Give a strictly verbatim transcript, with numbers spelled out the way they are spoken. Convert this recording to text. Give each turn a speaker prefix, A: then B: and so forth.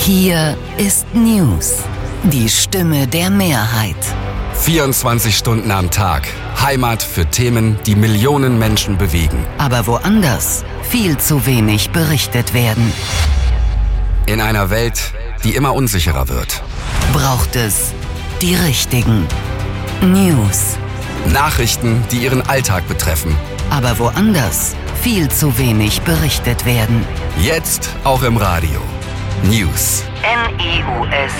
A: Hier ist News, die Stimme der Mehrheit.
B: vierundzwanzig Stunden am Tag. Heimat für Themen, die Millionen Menschen bewegen.
A: Aber woanders viel zu wenig berichtet werden.
B: In einer Welt, die immer unsicherer wird.
A: Braucht es die richtigen News.
B: Nachrichten, die Ihren Alltag betreffen.
A: Aber woanders viel zu wenig berichtet werden.
B: Jetzt auch im Radio. News.
A: N E U S